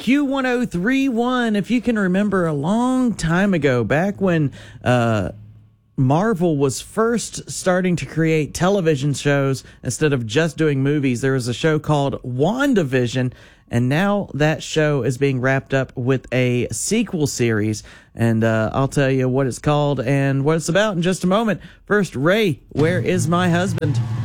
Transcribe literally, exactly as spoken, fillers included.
Q one oh three point one. If you can remember a long time ago, back when uh, Marvel was first starting to create television shows instead of just doing movies, there was a show called WandaVision, and now that show is being wrapped up with a sequel series. And uh, I'll tell you what it's called and what it's about in just a moment. First, Ray, where is my husband?